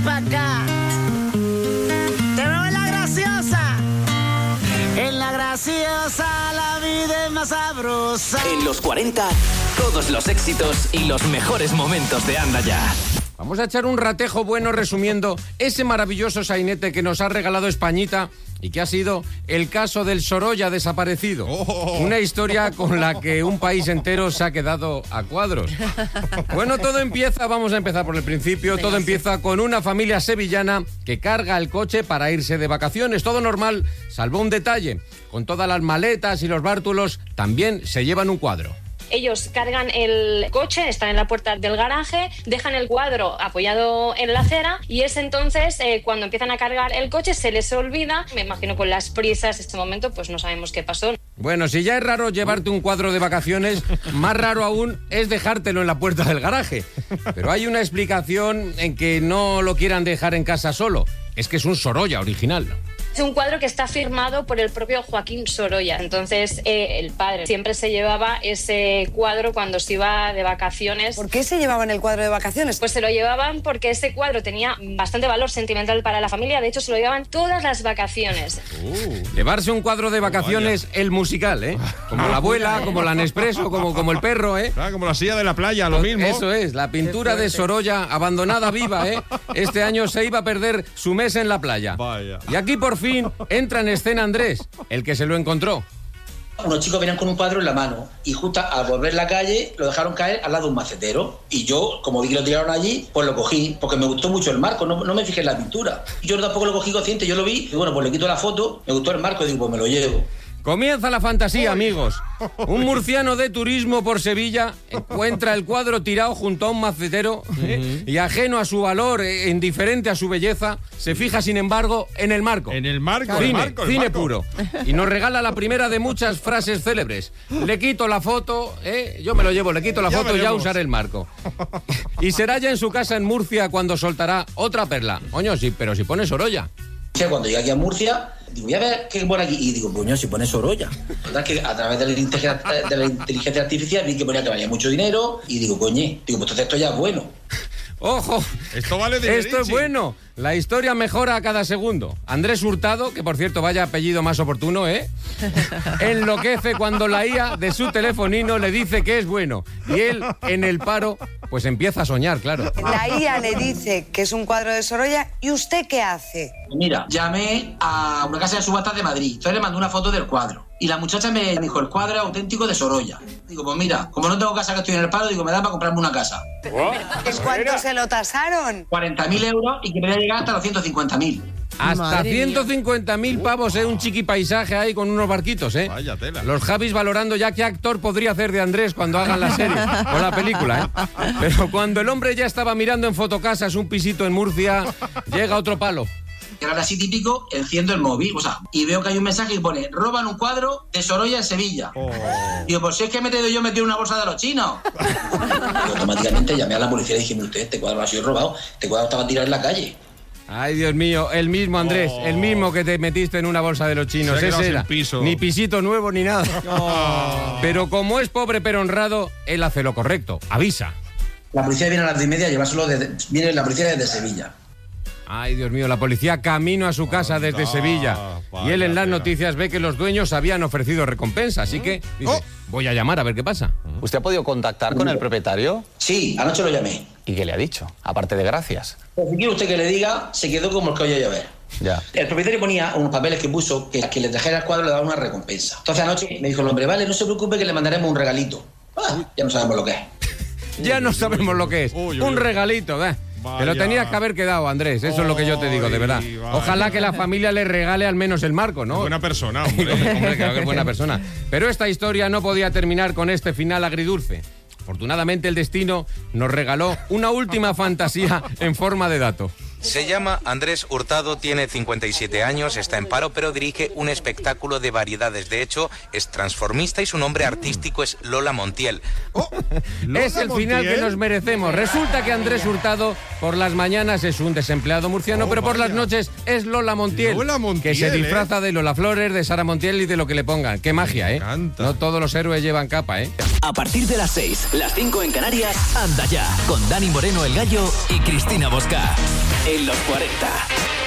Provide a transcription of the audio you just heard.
pa' acá. Te veo en la graciosa. En la graciosa la vida es más sabrosa. En los 40, todos los éxitos y los mejores momentos de Anda Ya. Vamos a echar un ratejo bueno resumiendo ese maravilloso sainete que nos ha regalado Españita y que ha sido el caso del Sorolla desaparecido. Una historia con la que un país entero se ha quedado a cuadros. Bueno, vamos a empezar por el principio. Todo empieza con una familia sevillana que carga el coche para irse de vacaciones. Todo normal, salvo un detalle. Con todas las maletas y los bártulos, también se llevan un cuadro. Ellos cargan el coche, están en la puerta del garaje, dejan el cuadro apoyado en la acera y es entonces cuando empiezan a cargar el coche se les olvida. Me imagino con las prisas, este momento pues no sabemos qué pasó. Bueno, si ya es raro llevarte un cuadro de vacaciones, más raro aún es dejártelo en la puerta del garaje. Pero hay una explicación en que no lo quieran dejar en casa solo. Es que es un Sorolla original. Es un cuadro que está firmado por el propio Joaquín Sorolla. Entonces, el padre siempre se llevaba ese cuadro cuando se iba de vacaciones. ¿Por qué se llevaban el cuadro de vacaciones? Pues se lo llevaban porque ese cuadro tenía bastante valor sentimental para la familia. De hecho, se lo llevaban todas las vacaciones. Llevarse un cuadro de vacaciones, el musical, ¿eh? Como la abuela, como la Nespresso, como el perro, ¿eh? Claro, como la silla de la playa, lo mismo. Eso es, la pintura de Sorolla abandonada viva, ¿eh? Este año se iba a perder su mes en la playa. Vaya. Y aquí por fin entra en escena Andrés, el que se lo encontró. Unos chicos venían con un cuadro en la mano y justo al volver la calle lo dejaron caer al lado de un macetero y yo, como vi que lo tiraron allí, pues lo cogí porque me gustó mucho el marco, no me fijé en la pintura. Yo tampoco lo cogí consciente, yo lo vi y bueno, pues le quito la foto, me gustó el marco y digo, pues me lo llevo. Comienza la fantasía, amigos. Un murciano de turismo por Sevilla encuentra el cuadro tirado junto a un macetero y ajeno a su valor, indiferente a su belleza, se fija, sin embargo, en el marco. En el marco, cine puro. Y nos regala la primera de muchas frases célebres. Le quito la foto, yo me lo llevo, le quito la foto y ya usaré el marco. Y será ya en su casa en Murcia cuando soltará otra perla. Coño, sí, pero si pone Sorolla. Cuando llegué aquí a Murcia, digo, voy a ver qué pone aquí. Y digo, coño, si pone Sorolla. La verdad es que a través de la inteligencia artificial vi que ponía que valía mucho dinero. Y digo, coño, pues entonces esto ya es bueno. ¡Ojo! Esto vale dinero. Esto es bueno. La historia mejora a cada segundo. Andrés Hurtado, que por cierto vaya apellido más oportuno, enloquece cuando la IA de su telefonino le dice que es bueno. Y él, en el paro, pues empieza a soñar, claro. La IA le dice que es un cuadro de Sorolla, ¿y usted qué hace? Mira, llamé a una casa de subastas de Madrid. Entonces le mandé una foto del cuadro. Y la muchacha me dijo, el cuadro es auténtico de Sorolla. Digo, pues mira, como no tengo casa que estoy en el paro, digo, me da para comprarme una casa. ¿En cuánto se lo tasaron? 40.000 euros y que me voy a llegar hasta los 150.000. Hasta 150.000 pavos, un chiqui paisaje ahí con unos barquitos, Vaya tela. Los Javis valorando ya qué actor podría hacer de Andrés cuando hagan la serie o la película, Pero cuando el hombre ya estaba mirando en Fotocasas un pisito en Murcia, llega otro palo. Que era así típico, enciendo el móvil, y veo que hay un mensaje que pone, roban un cuadro de Sorolla en Sevilla. Digo, pues si es que me he metido una bolsa de los chinos. Y automáticamente llamé a la policía y dije, usted, este cuadro ha sido robado, este cuadro estaba tirado en la calle. Ay, Dios mío, el mismo Andrés, el mismo que te metiste en una bolsa de los chinos. Ese era. Ni pisito nuevo ni nada. Pero como es pobre pero honrado, él hace lo correcto, avisa. La policía viene a las 10:30 a llevárselo viene la policía desde Sevilla. Ay, Dios mío, la policía camino a su casa desde Sevilla. Y él en las noticias ve que los dueños habían ofrecido recompensa, así que dice, voy a llamar a ver qué pasa. ¿Usted ha podido contactar con el propietario? Sí, anoche lo llamé. ¿Y qué le ha dicho? Aparte de gracias. Pues si quiere usted que le diga, se quedó como el que oye llover. Ya. El propietario ponía unos papeles que puso que a quien le trajera el cuadro le daba una recompensa. Entonces anoche me dijo el hombre, vale, no se preocupe que le mandaremos un regalito. Ya no sabemos lo que es. Ya no sabemos lo que es. Un regalito, Te lo tenías que haber quedado, Andrés. Eso es lo que yo te digo, de verdad. Ojalá que la familia le regale al menos el marco, ¿no? Buena persona, hombre. Hombre, claro que es buena persona. Pero esta historia no podía terminar con este final agridulce. Afortunadamente el destino nos regaló una última fantasía en forma de dato. Se llama Andrés Hurtado, tiene 57 años, está en paro, pero dirige un espectáculo de variedades. De hecho, es transformista y su nombre artístico es Lola Montiel. Es el final que nos merecemos. Resulta que Andrés Hurtado Por las mañanas es un desempleado murciano, pero por las noches es Lola Montiel. Lola Montiel, que se disfraza de Lola Flores, de Sara Montiel y de lo que le pongan. Qué magia, ¿eh? No todos los héroes llevan capa, ¿eh? A partir de las 6, las 5 en Canarias, Anda Ya, con Dani Moreno el Gallo y Cristina Bosca. En los 40.